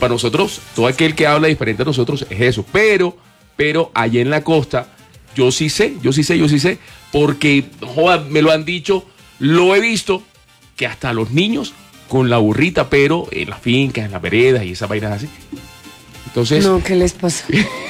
para nosotros, todo aquel que habla diferente a nosotros es eso. Pero allá en la costa, yo sí sé, porque joda, me lo han dicho, lo he visto, que hasta los niños con la burrita, pero en las fincas, en las veredas y esas vainas así. Entonces. No, ¿qué les pasa?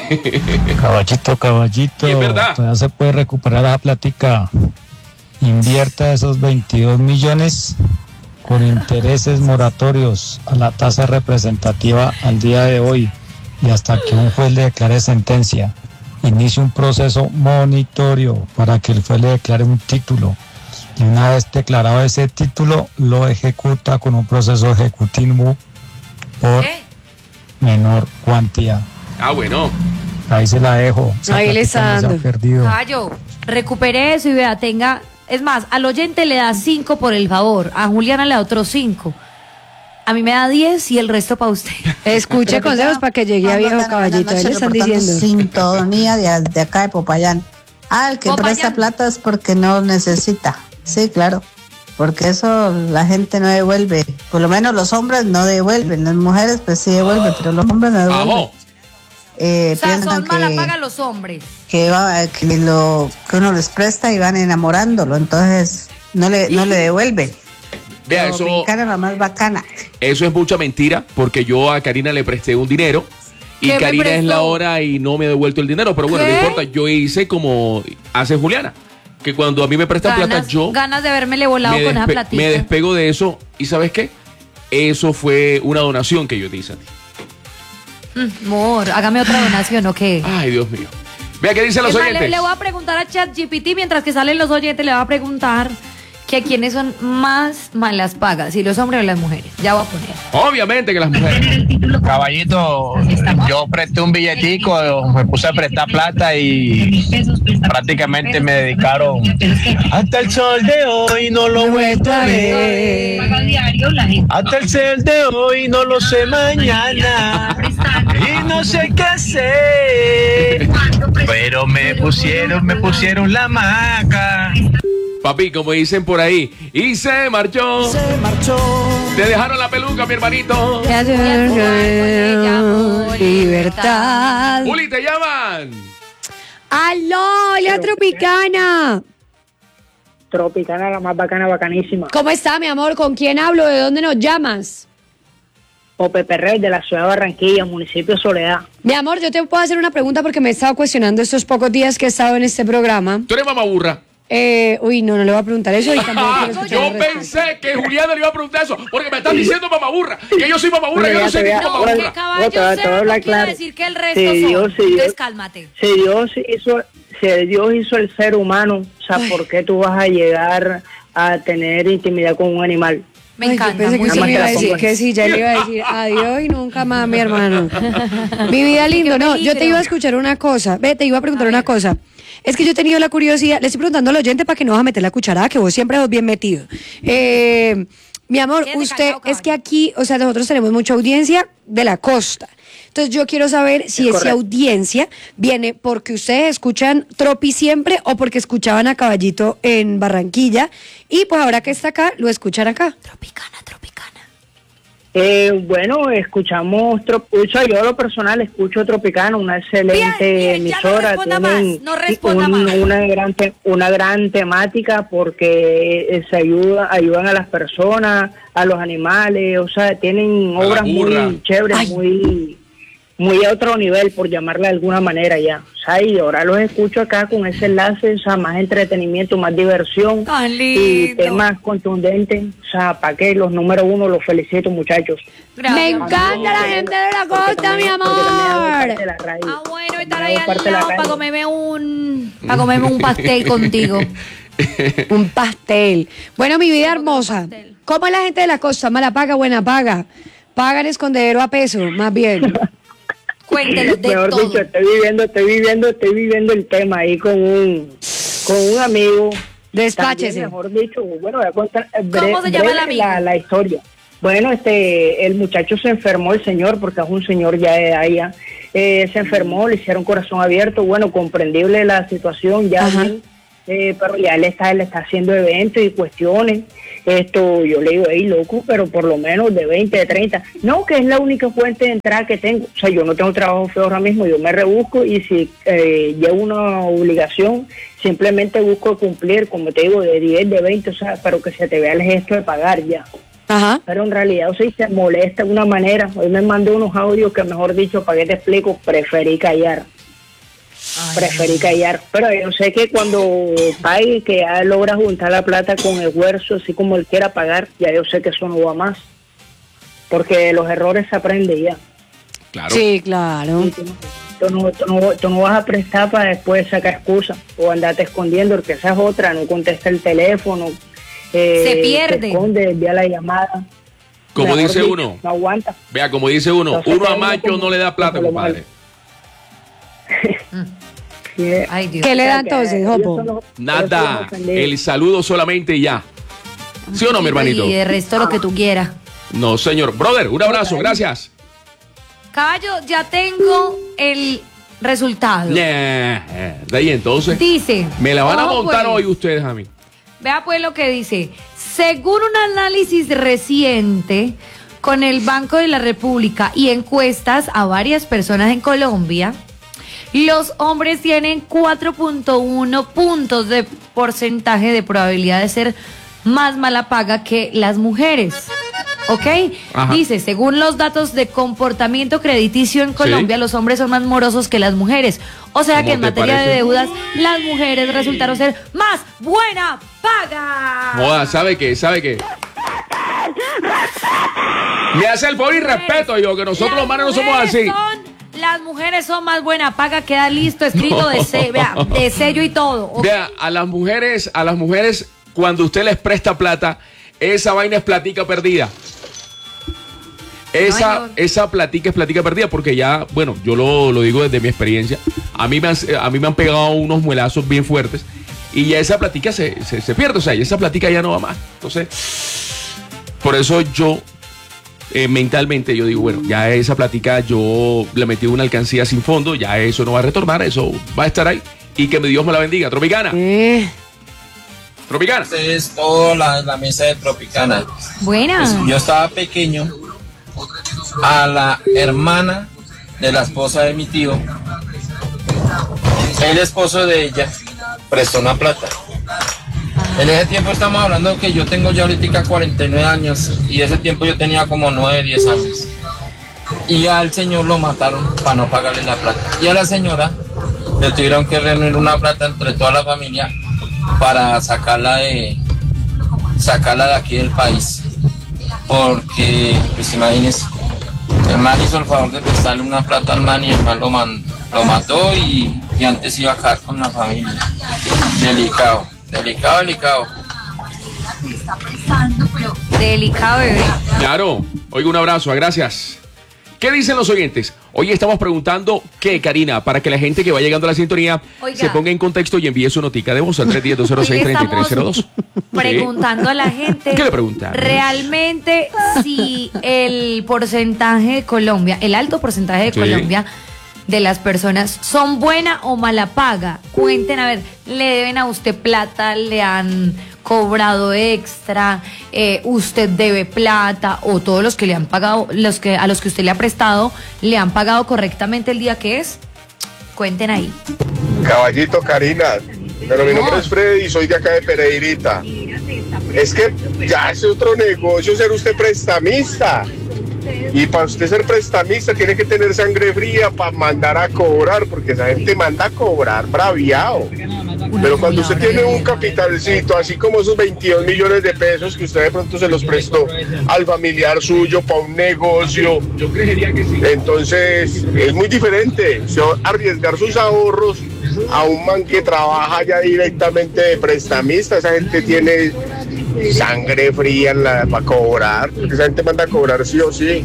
Caballito, es verdad. todavía se puede recuperar la plática. Invierta esos 22 millones con intereses moratorios a la tasa representativa al día de hoy y hasta que un juez le declare sentencia. Inicie un proceso monitorio para que el juez le declare un título. Y una vez declarado ese título, lo ejecuta con un proceso ejecutivo por menor cuantía. Bueno. Ahí se la dejo. Ahí le está dando. Caballo, recupere eso y vea, tenga... Es más, al oyente le da 5 por el favor, a Juliana le da otros 5. A mí me da 10 y el resto para usted. Escuche consejos para que llegue a viejo caballito. Ahí le están diciendo. Sintonía de acá de Popayán. El que presta plata es porque no necesita. Sí, claro. Porque eso la gente no devuelve. Por lo menos los hombres no devuelven. Las mujeres pues sí devuelven, pero los hombres no devuelven. O sea, son mala paga los hombres. Que uno les presta y van enamorándolo. Entonces no le devuelven. Vea, eso. Mexicana la más bacana. Eso es mucha mentira, porque yo a Karina le presté un dinero y Karina es la hora y no me ha devuelto el dinero. Pero bueno, no importa, yo hice como hace Juliana, que cuando a mí me prestan plata, yo ganas de haberme volado con esa platita. Me despego de eso y ¿sabes qué? Eso fue una donación que yo te hice a ti. Amor, hágame otra donación, ¿o qué? Ay, Dios mío. Vea, ¿qué dicen los oyentes? Le voy a preguntar a ChatGPT, mientras que salen los oyentes, le voy a preguntar que quiénes son más malas pagas, si los hombres o las mujeres. Ya voy a poner. Obviamente que las mujeres. Caballito, yo presté un billetico, me puse a prestar plata y prácticamente me dedicaron hasta el sol de hoy, no lo vuelvo a ver. Hasta el sol de hoy, no lo sé mañana. Y no sé qué hacer. Pero me pusieron la maca. Papi, como dicen por ahí, y se marchó. Te dejaron la peluca, mi hermanito. Libertad. Juli, te llaman. ¡Aló, la Tropicana! Tropicana, la más bacana, bacanísima. ¿Cómo está, mi amor? ¿Con quién hablo? ¿De dónde nos llamas? Pepe Rey, de la ciudad de Barranquilla, municipio de Soledad. Mi amor, yo te puedo hacer una pregunta porque me he estado cuestionando estos pocos días que he estado en este programa. ¿Tú eres mamaburra? Uy, no le voy a preguntar eso. Y yo pensé que Juliana le iba a preguntar eso, porque me están diciendo mamaburra, que yo soy mamaburra, yo no sé qué es mamaburra. Que caballo usted no quiere decir que el resto son. Entonces cálmate. Si Dios hizo el ser humano, o sea, ¿por qué tú vas a llegar a tener intimidad con un animal? Me encanta. Yo pensé que usted me iba a decir que sí, ya le iba a decir adiós y nunca más, mi hermano. Mi vida lindo, no, yo te iba a escuchar una cosa, te iba a preguntar una cosa. Es que yo he tenido la curiosidad, le estoy preguntando al oyente para que no vas a meter la cucharada, que vos siempre sos bien metido. Mi amor, usted, es que aquí, o sea, nosotros tenemos mucha audiencia de la costa. Entonces yo quiero saber si esa audiencia viene porque ustedes escuchan Tropi siempre o porque escuchaban a Caballito en Barranquilla y pues ahora que está acá, lo escuchan acá. Tropicana. Bueno, escuchamos, o sea, yo a lo personal escucho Tropicana, una excelente emisora. No responda más. Una gran temática porque ayudan a las personas, a los animales, o sea, tienen obras muy chéveres, muy a otro nivel, por llamarle de alguna manera ya. O sea, y ahora los escucho acá con ese enlace, o sea, más entretenimiento, más diversión y temas contundentes. O sea, para que los número uno, los felicito, muchachos. Gracias. Me encanta la gente de la costa, mi amor. Bueno, estar ahí al lado para comerme un pastel contigo. Un pastel. Bueno, mi vida hermosa. ¿Cómo es la gente de la costa? ¿Mala paga, buena paga? ¿Pagan escondedero a peso? Más bien. Cuéntenos de mejor todo. Dicho, estoy viviendo el tema ahí con un amigo. Despáchese. También, mejor dicho, bueno, voy a contar ¿Cómo se llama el amigo? La historia. Bueno, el muchacho se enfermó, el señor, porque es un señor ya de allá, se enfermó, le hicieron corazón abierto, bueno, comprendible la situación, ya bien, pero ya le está haciendo eventos y cuestiones. Yo le digo, hey, loco, pero por lo menos de 20, de 30. No, que es la única fuente de entrada que tengo. O sea, yo no tengo trabajo feo ahora mismo, yo me rebusco y si llevo una obligación, simplemente busco cumplir, como te digo, de 10, de 20, o sea, pero que se te vea el gesto de pagar ya. Ajá. Pero en realidad, o sea, se molesta de una manera. Hoy me mandó unos audios que, mejor dicho, ¿para qué te explico? Preferí callar. Pero yo sé que cuando pague, que ya logra juntar la plata con esfuerzo, así como él quiera pagar, ya yo sé que eso no va más. Porque de los errores se aprende ya. Claro. Sí, claro. Tú no vas a prestar para después sacar excusas o andarte escondiendo, porque esa es otra, no contesta el teléfono. Se pierde. Se esconde, envía la llamada. Como Mejor dice dicho, uno. No aguanta. Vea, como dice uno, Entonces, uno a macho no le da plata, compadre. Ay, Dios. ¿Qué le da entonces, Jopo? Nada, el saludo solamente y ya. ¿Sí o no, mi hermanito? Y de resto lo que tú quieras. No, señor. Brother, un abrazo, gracias. Caballo, ya tengo el resultado. De ahí entonces. Dice. Me la van a ojo, montar pues. hoy ustedes a mí. Vea pues lo que dice. Según un análisis reciente con el Banco de la República y encuestas a varias personas en Colombia, los hombres tienen 4.1 puntos de porcentaje de probabilidad de ser más mala paga que las mujeres. ¿Ok? Ajá. Dice, según los datos de comportamiento crediticio en Colombia, los hombres son más morosos que las mujeres. O sea que en materia de deudas, las mujeres resultaron ser más buena paga. Joda, ¿sabe qué? Me hace el favor y respeto yo, que nosotros los manes no somos así. Las mujeres son más buena paga, queda listo, escrito de sello y todo. Vea, a las mujeres, cuando usted les presta plata, esa vaina es platica perdida. Esa platica es platica perdida, porque ya, bueno, yo lo digo desde mi experiencia. A mí me han pegado unos muelazos bien fuertes y ya esa platica se pierde, o sea, ya esa platica ya no va más. Entonces, por eso yo mentalmente yo digo, bueno, ya esa platica yo le metí una alcancía sin fondo, ya eso no va a retornar, eso va a estar ahí y que mi Dios me la bendiga. Tropicana. Tropicana. Este es toda la mesa de Tropicana. Buena. Pues yo estaba pequeño, a la hermana de la esposa de mi tío, el esposo de ella prestó una plata. En ese tiempo estamos hablando que yo tengo ya ahorita 49 años y ese tiempo yo tenía como 9, 10 años. Y al señor lo mataron para no pagarle la plata. Y a la señora le tuvieron que reunir una plata entre toda la familia para sacarla de aquí del país. Porque, pues imagínense, el man hizo el favor de prestarle una plata al man y el man lo mató y antes iba a caer con la familia. Delicado. Delicado, bebé. Claro. Oiga, un abrazo, gracias. ¿Qué dicen los oyentes? Hoy estamos preguntando qué, Karina, para que la gente que va llegando a la sintonía se ponga en contexto y envíe su notica de voz al 310-206-3302. Preguntando a la gente. ¿Qué le preguntan? Realmente, si el porcentaje de Colombia, el alto porcentaje de Colombia de las personas son buena o mala paga. Cuenten, a ver, ¿le deben a usted plata? ¿Le han cobrado extra? ¿Usted debe plata? ¿O todos los que le han pagado, a los que usted le ha prestado, le han pagado correctamente el día que es? Cuenten ahí. Caballito, Karina, pero mi nombre es Freddy y soy de acá de Pereirita. Es que ya es otro negocio ser usted prestamista. Y para usted ser prestamista tiene que tener sangre fría para mandar a cobrar, porque esa gente manda a cobrar braviado. Pero cuando usted tiene un capitalcito, así como esos 22 millones de pesos que usted de pronto se los prestó al familiar suyo para un negocio, yo creería que sí. Entonces es muy diferente. Se va a arriesgar sus ahorros a un man que trabaja ya directamente de prestamista. Esa gente tiene sangre fría para cobrar, porque esa gente manda a cobrar sí o sí.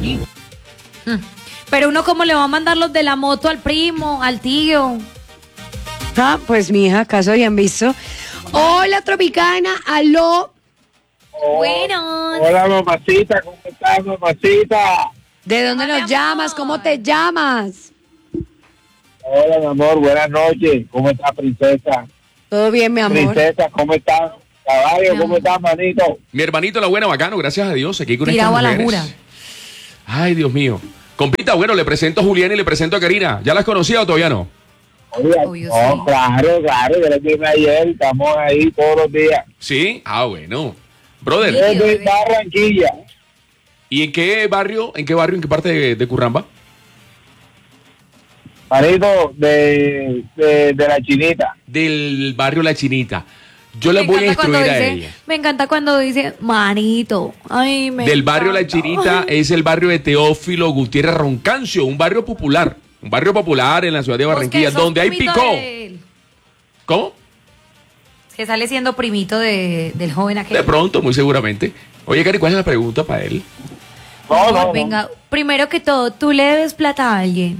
Pero uno, ¿cómo le va a mandar los de la moto al primo, al tío? Ah, pues mija, ¿acaso habían visto? Hola, Tropicana, aló. Buenos. Hola, mamacita, ¿cómo estás, mamacita? ¿De dónde nos llamas? ¿Cómo te llamas? Hola, mi amor, buenas noches. ¿Cómo estás, princesa? Todo bien, mi amor. Princesa, ¿cómo estás? Caballo, ¿cómo estás, manito? Mi hermanito, la buena, bacano, gracias a Dios. Aquí con Tirado estas a la mujeres. jura. Ay, Dios mío. Compita, bueno, le presento a Julián y le presento a Karina. ¿Ya las conocía o todavía no? Oye, Obvio, no, sí. claro, yo la tuve ayer, estamos ahí todos los días. ¿Sí? Ah, bueno. Brother, Sí. Desde bebé. Barranquilla. ¿y en qué barrio, en qué parte de Curramba? Manito, de la Chinita. Del barrio La Chinita. Yo les Me voy a encanta cuando instruir a dice- ella. Me encanta cuando dice, manito. Ay, me Del barrio La encanta. Chinita es el barrio de Teófilo Gutiérrez Roncancio, un barrio popular. Un barrio popular en la ciudad de Barranquilla, Vos que sos donde hay primito picó. de él. ¿Cómo? Que sale siendo primito del joven aquel. De pronto, muy seguramente. Oye, Cari, ¿cuál es la pregunta para él? No. Venga, primero que todo, ¿tú le debes plata a alguien?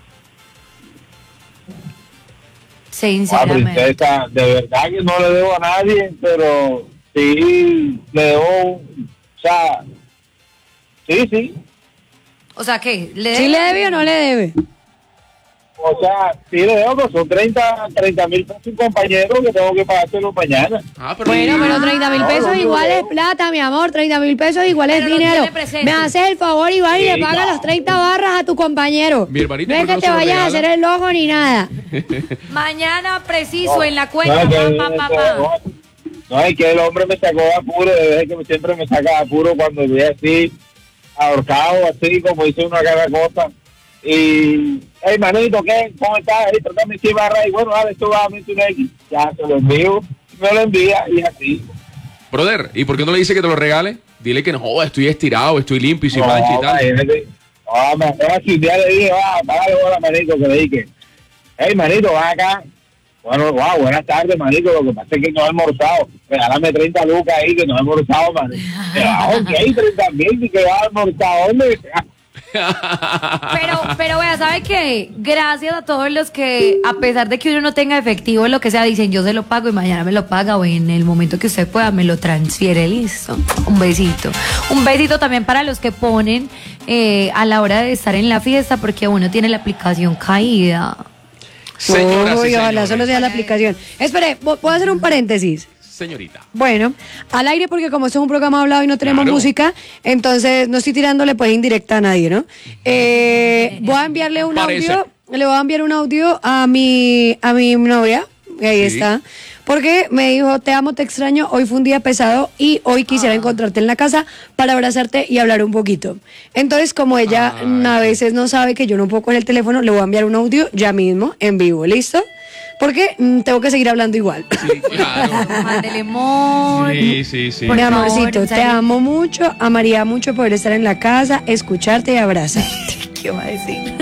Sinceramente. Princesa, de verdad que no le debo a nadie, pero sí le debo, o sea, sí. O sea, ¿qué? ¿Sí le debe o no le debe? O sea, sí le debo, pero son 30,000 pesos un compañero que tengo que pagárselo mañana. Ah, Bueno, pero 30.000 pesos igual es plata, mi amor. 30.000 pesos igual es Pero lo dinero. tiene presente. Me haces el favor, Iván, y le pagas las 30 barras a tu compañero. Mi hermanito, No es ¿por qué que no te se lo vayas a regala? hacer el logo ni nada. Mañana preciso en la cuenta, No, papá. No, es que el hombre me sacó de apuro, de vez que siempre me saca de apuro cuando ve así, ahorcado, así, como dice una cada cosa. Y, hey, manito, ¿qué? ¿Cómo estás? Hey, tratame 100 barras. Y bueno, dale, esto va a meter un X. Ya, se lo envío, me lo envía y así. Brother, ¿y por qué no le dice que te lo regale? Dile que no, joda, estoy estirado, estoy limpio y sin mancha y tal. Imagínate. No, me estaba aquí, ya le dije, págale bola, manito, que le dije. Hey, manito, va acá. Bueno, buenas tardes, manito. Lo que pasa es que no he almorzado. Regálame 30 lucas ahí, que no he almorzado, manito. Ok, 30,000, que va a almorzar, ¿dónde? Pero vea, ¿sabe qué? Gracias a todos los que, a pesar de que uno no tenga efectivo, lo que sea, dicen yo se lo pago y mañana me lo paga o en el momento que usted pueda me lo transfiere, listo. Un besito. Un besito también para los que ponen a la hora de estar en la fiesta porque uno tiene la aplicación caída. Señoras y Uy, ojalá señores. solo sea la aplicación. Espere, ¿puedo hacer un paréntesis? Señorita. Bueno, al aire porque como esto es un programa hablado y no tenemos Claro. música, entonces no estoy tirándole pues indirecta a nadie, ¿no? Voy a enviarle un Parece. audio, le voy a enviar un audio a mi novia, y ahí Sí. está, porque me dijo, te amo, te extraño, hoy fue un día pesado y hoy quisiera encontrarte en la casa para abrazarte y hablar un poquito. Entonces, como ella a veces no sabe que yo no puedo con el teléfono, le voy a enviar un audio ya mismo, en vivo, ¿listo? Porque tengo que seguir hablando igual. Sí, claro. Mándele amor. Sí. Por Mi favor, amorcito, en te serio. amo mucho, amaría mucho poder estar en la casa, escucharte y abrazarte. ¿Qué va a decir?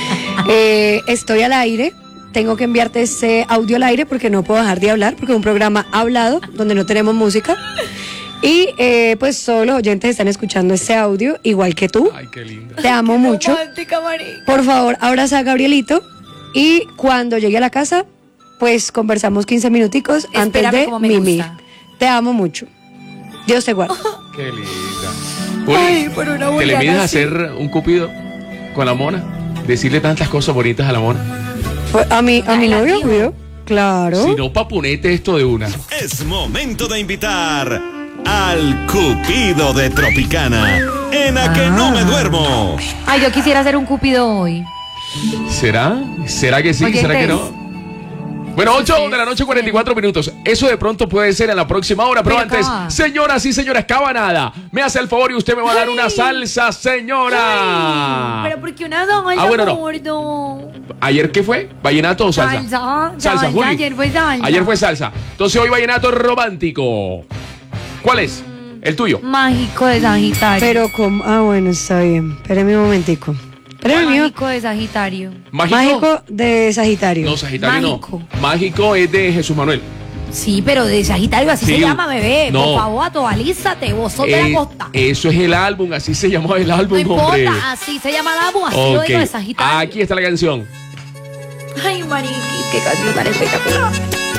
Estoy al aire, tengo que enviarte ese audio al aire porque no puedo dejar de hablar, porque es un programa hablado donde no tenemos música. Y pues todos los oyentes están escuchando ese audio, igual que tú. Ay, qué linda. Te amo mucho. Romántica, marica. Por favor, abraza a Gabrielito y cuando llegue a la casa, pues conversamos 15 minuticos antes Espérame de como me mimir. gusta. Te amo mucho. Dios te guarde. Qué linda. Juli, Ay, por una ¿te le vulgar mides a así. hacer un cupido con la mona? Decirle tantas cosas bonitas a la mona. A mi novio, dijo. obvio. Claro. Si no, papunete esto de una. Es momento de invitar al Cupido de Tropicana. En A que no me duermo. Ay, yo quisiera hacer un cupido hoy. ¿Será? ¿Será que sí? Oyentes. ¿Será que no? Bueno, 8 de la noche, 44 minutos. Eso de pronto puede ser en la próxima hora, pero Pero antes, acaba. señoras y señores, cabanada, me hace el favor y usted me va a dar una salsa, señora. Pero porque una doña, bueno, no. gordo. ¿Ayer qué fue? ¿Vallenato o salsa? Salsa, Juli. ayer fue salsa. Ayer fue salsa. Entonces hoy vallenato romántico. ¿Cuál es? El tuyo. Mágico de Sagitario. Pero como... Ah, bueno, está bien. Espérame un momentico. Espérame, mío. Mágico de Sagitario. Mágico de Sagitario. No, Sagitario Mágico. no. Mágico es de Jesús Manuel. Sí, pero de Sagitario así Sí. se llama, bebé. No. Por favor, actualízate, vos sos de la costa. Eso es el álbum, así se llamaba el No álbum, hombre. importa, así se llama la voz, así lo Ok. digo de Sagitario. Aquí está la canción. Ay, mariquis, qué canción tan espectacular.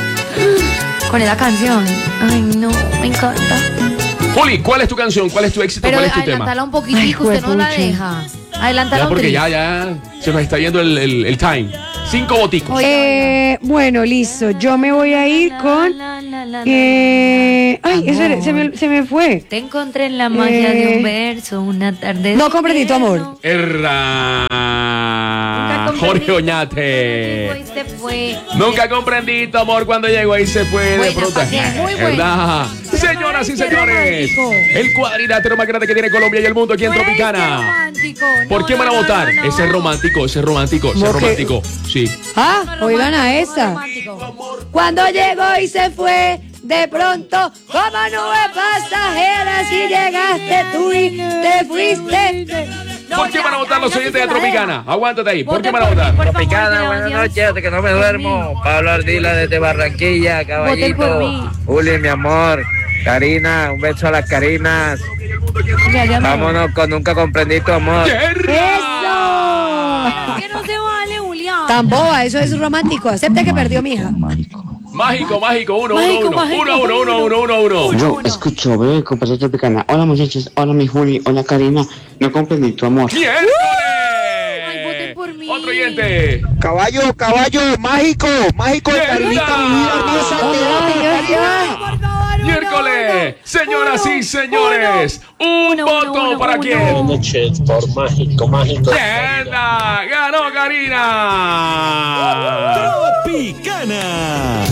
Con esa canción. Ay, no, me encanta. Juli, ¿cuál es tu canción? ¿Cuál es tu éxito? Pero ¿Cuál es tu adelántala tema? un poquitico, Ay, usted no la juepucha. deja. Adelántala Ya, un porque tris. ya se nos está yendo el time. 5 voticos. Bueno, listo. Yo me voy a ir con. Ay, espere, se me fue. Te encontré en la magia de un verso, una tarde. No comprendí tu amor. Jorge Oñate. Nunca comprendí tu amor cuando llegó y se fue de pronto. ¿Verdad? Señoras y señores, el cuadrilátero más grande que tiene Colombia y el mundo aquí en Tropicana. ¿Por qué van a votar? Ese es romántico. Sí. Oigan a esa. Cuando llegó y se fue, de pronto, como nube pasajera, si llegaste tú y te fuiste. ¿Por qué van a votar los oyentes de Tropicana? Aguántate ahí. ¿Por qué van a votar? Tropicana, buenas noches, de que no me duermo. Pablo Ardila desde Barranquilla, Caballito. Juli, mi amor. Karina, un beso a las Karinas. Vámonos con Nunca comprendí tu amor. ¡Eso! Que no se vale, Julián. Tan boba, eso es romántico. Acepta que perdió mi hija. Mágico, 1-1. Yo escucho, bebé, compañero Tropicana. Hola muchachos, hola mi Juli, hola Karina. No comprendí tu amor. ¡Miércoles! Otro oyente. Caballo, mágico de Karinita, mi vida hermosa. Miércoles, señoras y señores, un voto para quién. Buenas noches, por mágico. ¡Ganó Karina! Tropicana.